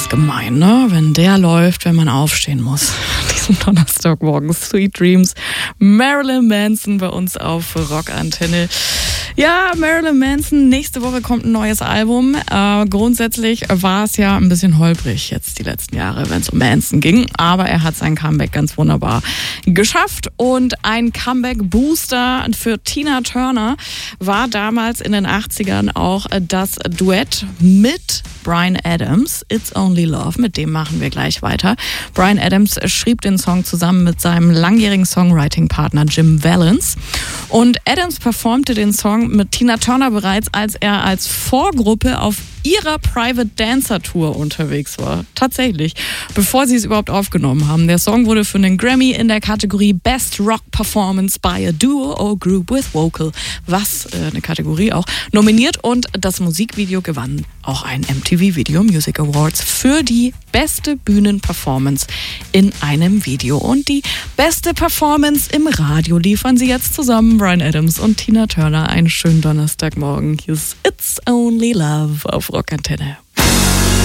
ist gemein, ne? Wenn der läuft, wenn man aufstehen muss. Diesen Donnerstagmorgen. Sweet Dreams. Marilyn Manson bei uns auf Rockantenne. Ja, Marilyn Manson, nächste Woche kommt ein neues Album. Grundsätzlich war es ja ein bisschen holprig jetzt die letzten Jahre, wenn es um Manson ging. Aber er hat sein Comeback ganz wunderbar geschafft. Und ein Comeback-Booster für Tina Turner war damals in den 80ern auch das Duett mit Bryan Adams, It's Only Love, mit dem machen wir gleich weiter. Bryan Adams schrieb den Song zusammen mit seinem langjährigen Songwriting-Partner Jim Vallance. Und Adams performte den Song mit Tina Turner bereits, als er als Vorgruppe auf ihrer Private Dancer Tour unterwegs war. Tatsächlich, bevor sie es überhaupt aufgenommen haben. Der Song wurde für einen Grammy in der Kategorie Best Rock Performance by a Duo or Group with Vocal, was eine Kategorie auch, nominiert, und das Musikvideo gewann auch ein MTV Video Music Awards für die beste Bühnenperformance in einem Video. Und die beste Performance im Radio liefern sie jetzt zusammen, Bryan Adams und Tina Turner. Einen schönen Donnerstagmorgen. Hier ist It's Only Love auf Rockantenne.